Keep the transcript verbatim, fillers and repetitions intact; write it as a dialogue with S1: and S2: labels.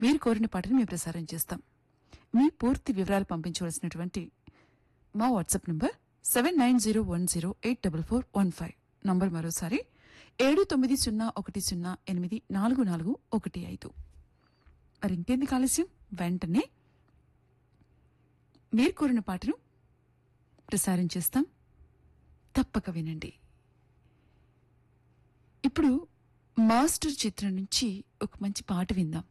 S1: మీరు కోరిన పాటను మేము ప్రసారం చేస్తాం. మీ పూర్తి వివరాలు పంపించవలసినటువంటి మా WhatsApp number seven nine zero one zero eight double four one five number మరోసారి ఏడు తొమ్మిది సున్నా ఒకటి సున్నా ఎనిమిది నాలుగు నాలుగు ఒకటి ఐదు. మరి ఇంకెందుకు ఆలస్యం, వెంటనే మీరు కోరిన పాటను ప్రసారం చేస్తాం. తప్పక వినండి. ఇప్పుడు మాస్టర్ చిత్రం నుంచి ఒక మంచి పాట విందాం.